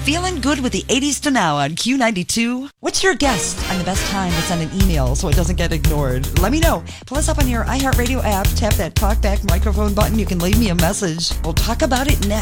Feeling good with the 80s to now on Q92? What's your guess on the best time to send an email so it doesn't get ignored? Let me know. Pull us up on your iHeartRadio app, tap that talkback microphone button. You can leave me a message. We'll talk about it next.